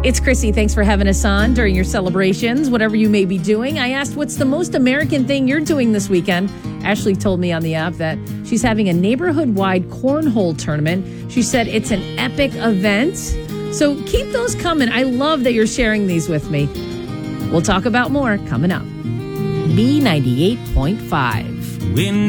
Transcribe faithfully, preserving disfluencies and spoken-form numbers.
It's Chrissy. Thanks for having us on during your celebrations, whatever you may be doing. I asked, what's the most American thing you're doing this weekend? Ashley told me on the app that she's having a neighborhood-wide cornhole tournament. She said it's an epic event. So keep those coming. I love that you're sharing these with me. We'll talk about more coming up. B ninety-eight point five. We